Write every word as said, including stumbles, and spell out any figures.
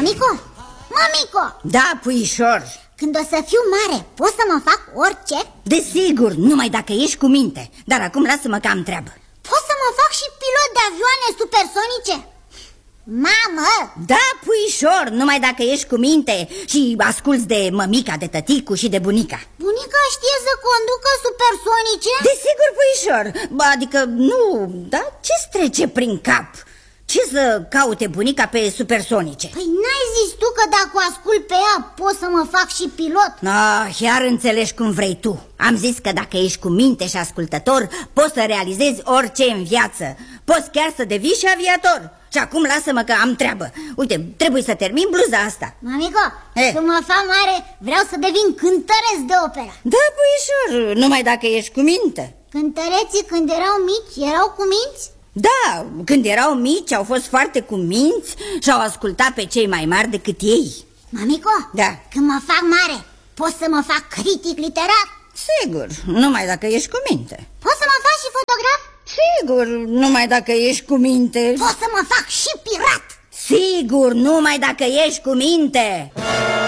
Mămico, mămico! Da, puișor. Când o să fiu mare, pot să mă fac orice? Desigur, numai dacă ești cu minte. Dar acum lasă-mă că am treabă. Pot să mă fac și pilot de avioane supersonice? Mamă! Da, puișor, numai dacă ești cu minte și asculți de mămica, de tăticu și de bunica. Bunica știe să conducă supersonice? Desigur, puișor. Adică nu, da? Ce-ți trece prin cap? Ce să caute bunica pe supersonice? Păi n-ai zis tu că dacă o ascult pe ea pot să mă fac și pilot? Ah, chiar înțelegi cum vrei tu. Am zis că dacă ești cu minte și ascultător, poți să realizezi orice în viață. Poți chiar să devii și aviator. Și acum lasă-mă că am treabă. Uite, trebuie să termin bluza asta. Mamico, când mă fac mare, vreau să devin cântăreț de opera. Da, puișor, numai dacă ești cu minte. Cântăreții când erau mici, erau cu minți? Da, când erau mici au fost foarte cuminți și au ascultat pe cei mai mari decât ei. Mamico, da. Când mă fac mare, pot să mă fac critic literar? Sigur, numai dacă ești cu minte. Pot să mă fac și fotograf? Sigur, numai dacă ești cu minte. Pot să mă fac și pirat? Sigur, numai dacă ești cu minte.